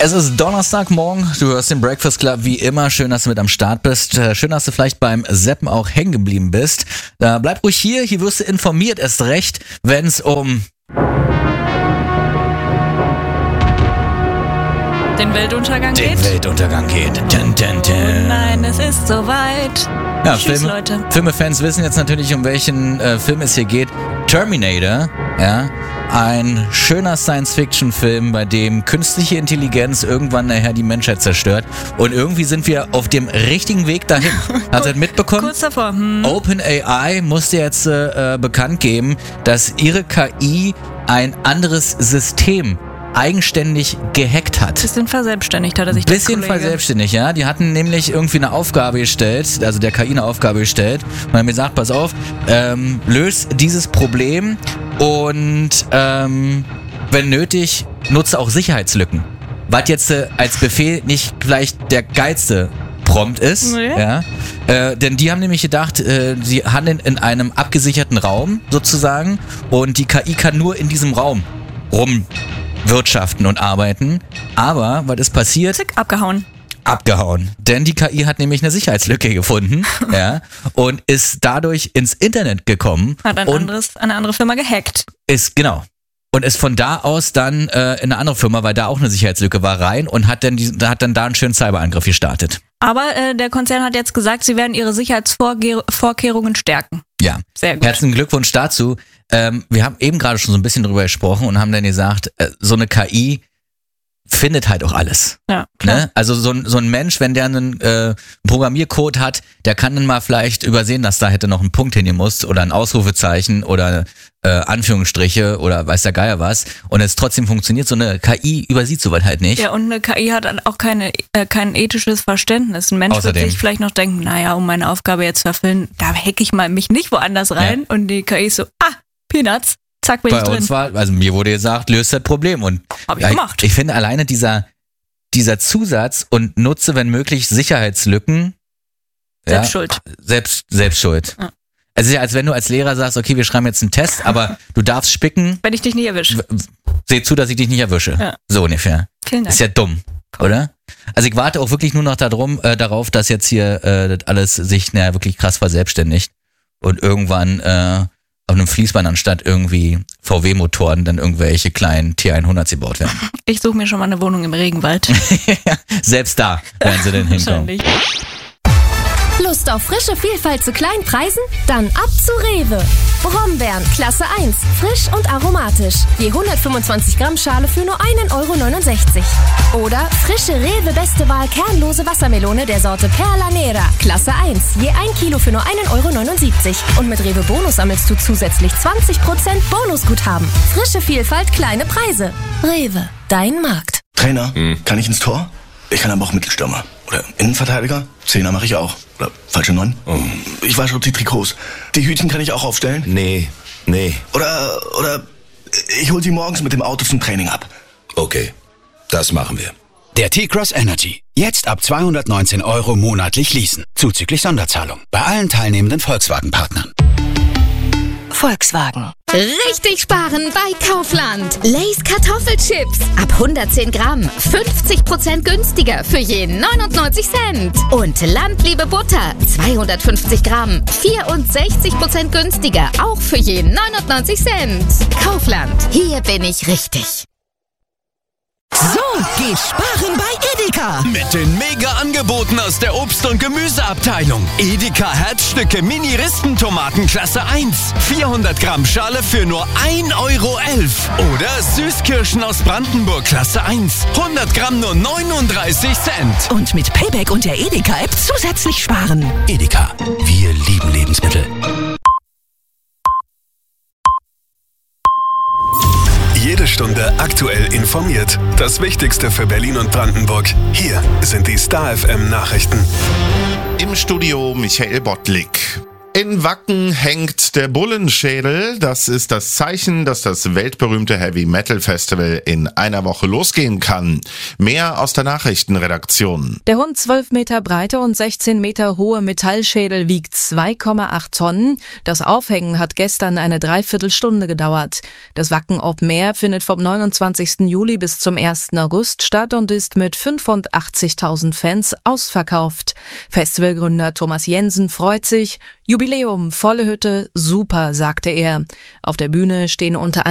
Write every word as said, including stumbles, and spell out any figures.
Es ist Donnerstagmorgen, du hörst den Breakfast Club wie immer. Schön, dass du mit am Start bist. Schön, dass du vielleicht beim Seppen auch hängen geblieben bist. Äh, bleib ruhig hier, hier wirst du informiert, erst recht, wenn es um den Weltuntergang den geht. Weltuntergang geht. Dun, dun, dun. Oh nein, es ist soweit. Ja, Tschüss, Filme, Leute. Filmefans wissen jetzt natürlich, um welchen äh, Film es hier geht. Terminator, ja, ein schöner Science-Fiction-Film, bei dem künstliche Intelligenz irgendwann nachher die Menschheit zerstört. Und irgendwie sind wir auf dem richtigen Weg dahin. Habt ihr das mitbekommen? Kurz davor. Hm. OpenAI musste jetzt äh, bekannt geben, dass ihre K I ein anderes System eigenständig gehackt hat. Bisschen verselbstständigt hat er sich das Bisschen Kollege. verselbstständigt, ja. Die hatten nämlich irgendwie eine Aufgabe gestellt, also der K I eine Aufgabe gestellt und haben mir gesagt, pass auf, ähm, löst dieses Problem und ähm, wenn nötig, nutze auch Sicherheitslücken. Was jetzt äh, als Befehl nicht vielleicht der geilste Prompt ist, Nee. ja. Äh, denn die haben nämlich gedacht, äh, sie handeln in einem abgesicherten Raum sozusagen und die K I kann nur in diesem Raum rumwirtschaften und arbeiten. Aber, was ist passiert? Zick, abgehauen. Abgehauen. Denn die K I hat nämlich eine Sicherheitslücke gefunden ja, und ist dadurch ins Internet gekommen. Hat ein und anderes, eine andere Firma gehackt. ist, genau. Und ist von da aus dann äh, in eine andere Firma, weil da auch eine Sicherheitslücke war, rein und hat dann, die, hat dann da einen schönen Cyberangriff gestartet. Aber äh, der Konzern hat jetzt gesagt, sie werden ihre Sicherheitsvorkehrungen stärken. Ja. Sehr gut. Herzlichen Glückwunsch dazu. Ähm, wir haben eben gerade schon so ein bisschen drüber gesprochen und haben dann gesagt, äh, so eine K I findet halt auch alles. Ja, klar. Ne? Also so ein, so ein Mensch, wenn der einen äh, Programmiercode hat, der kann dann mal vielleicht übersehen, dass da hätte noch ein Punkt hingemusst oder ein Ausrufezeichen oder äh, Anführungsstriche oder weiß der Geier was und es trotzdem funktioniert. So eine K I übersieht sowas halt nicht. Ja, und eine K I hat dann auch keine, äh, kein ethisches Verständnis. Ein Mensch Außerdem. wird sich vielleicht noch denken, naja, um meine Aufgabe jetzt zu erfüllen, da hacke ich mal mich nicht woanders rein. Ja. Und die K I ist so, ah, Peanuts, zack, bin Bei ich drin. uns war, also mir wurde gesagt, löst das Problem und Hab ich ja, gemacht. Ich finde alleine dieser dieser Zusatz und nutze, wenn möglich, Sicherheitslücken. Selbst ja, schuld. Selbst, selbst schuld. Ja. Es ist ja, als wenn du als Lehrer sagst, okay, wir schreiben jetzt einen Test, aber du darfst spicken, Wenn ich dich nicht erwische. w- seh zu, dass ich dich nicht erwische. Ja. So ungefähr. Vielen Dank. Ist ja dumm, oder? Also ich warte auch wirklich nur noch darum, äh, darauf, dass jetzt hier äh, das alles sich na, wirklich krass verselbstständigt und irgendwann äh, auf einem Fließband anstatt irgendwie V W-Motoren dann irgendwelche kleinen T hundert gebaut werden. Ich suche mir schon mal eine Wohnung im Regenwald. Selbst da werden sie denn hinkommen. Wahrscheinlich. Lust auf frische Vielfalt zu kleinen Preisen? Dann ab zu Rewe. Brombeeren, Klasse eins, frisch und aromatisch. Je hundertfünfundzwanzig Gramm Schale für nur ein Euro neunundsechzig. Oder frische Rewe Beste Wahl kernlose Wassermelone der Sorte Perla Nera, Klasse eins. Je ein Kilo für nur ein Euro neunundsiebzig. Und mit Rewe Bonus sammelst du zusätzlich zwanzig Prozent Bonusguthaben. Frische Vielfalt, kleine Preise. Rewe, dein Markt. Trainer, kann ich ins Tor? Ich kann aber auch Mittelstürmer. Oder Innenverteidiger? Zehner mache ich auch. Oder falsche Neun? Ich wasche die Trikots. Die Hütchen kann ich auch aufstellen? Nee, nee. Oder, oder ich hol sie morgens mit dem Auto zum Training ab. Okay, das machen wir. Der T-Cross Energy. Jetzt ab zweihundertneunzehn Euro monatlich leasen. Zuzüglich Sonderzahlung. Bei allen teilnehmenden Volkswagen-Partnern. Volkswagen. Richtig sparen bei Kaufland. Lay's Kartoffelchips. Ab hundertzehn Gramm. fünfzig Prozent günstiger für je neunundneunzig Cent. Und Landliebe Butter. zweihundertfünfzig Gramm. vierundsechzig Prozent günstiger. Auch für je neunundneunzig Cent. Kaufland. Hier bin ich richtig. So geht sparen bei Edeka. Mit den Mega-Angeboten aus der Obst- und Gemüseabteilung. Edeka Herzstücke Mini-Ristentomaten Klasse eins. vierhundert Gramm Schale für nur ein Euro elf. Oder Süßkirschen aus Brandenburg Klasse eins. hundert Gramm nur neununddreißig Cent. Und mit Payback und der Edeka-App zusätzlich sparen. Edeka. Wir lieben Lebensmittel. Jede Stunde aktuell informiert. Das Wichtigste für Berlin und Brandenburg. Hier sind die Star F M Nachrichten. Im Studio Michael Bottlik. In Wacken hängt der Bullenschädel. Das ist das Zeichen, dass das weltberühmte Heavy Metal Festival in einer Woche losgehen kann. Mehr aus der Nachrichtenredaktion. Der rund zwölf Meter breite und sechzehn Meter hohe Metallschädel wiegt zwei Komma acht Tonnen. Das Aufhängen hat gestern eine Dreiviertelstunde gedauert. Das Wacken Open Air findet vom neunundzwanzigsten Juli bis zum ersten August statt und ist mit fünfundachtzigtausend Fans ausverkauft. Festivalgründer Thomas Jensen freut sich. Jubiläum, volle Hütte, super, sagte er. Auf der Bühne stehen unter anderem